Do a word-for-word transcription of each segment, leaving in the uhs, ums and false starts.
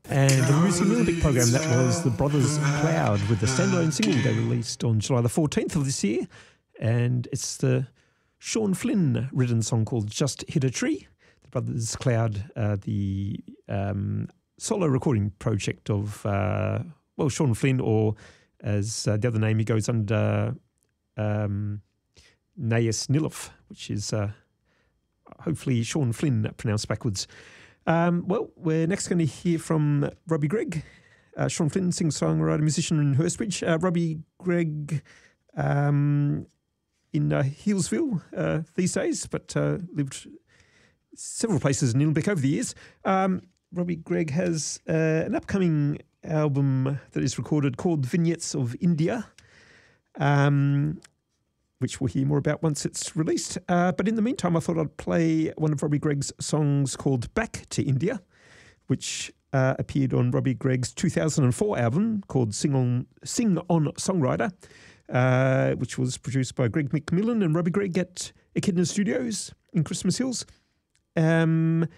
And the Music Olympic program, that was the Brothers Cloud with the standalone single they released on July the fourteenth of this year. And it's the Sean Flynn written song called Just Hit a Tree. The Brothers Cloud, uh, the um, solo recording project of, uh, well, Sean Flynn, or as uh, the other name he goes under, um, Nayas Nilov, which is uh, hopefully Sean Flynn pronounced backwards. Um, well, we're next going to hear from Robbie Gregg, uh, Sean Flynn, singer-songwriter, musician in Hurstbridge. Uh, Robbie Gregg um, in uh, Healesville uh, these days, but uh, lived several places in Nillumbik over the years. Um, Robbie Gregg has uh, an upcoming album that is recorded called Vignettes of India, um, which we'll hear more about once it's released. Uh, but in the meantime, I thought I'd play one of Robbie Gregg's songs called Back to India, which uh, appeared on Robbie Gregg's two thousand four album called Sing On, Sing On Songwriter, uh, which was produced by Greg McMillan and Robbie Gregg at Echidna Studios in Christmas Hills. Um,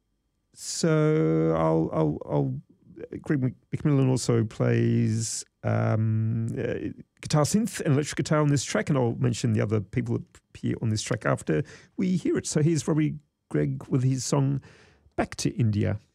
so I'll, I'll, I'll Greg McMillan also plays um, uh, guitar synth and electric guitar on this track, and I'll mention the other people that appear on this track after we hear it. So here's Robbie Gregg with his song Back to India.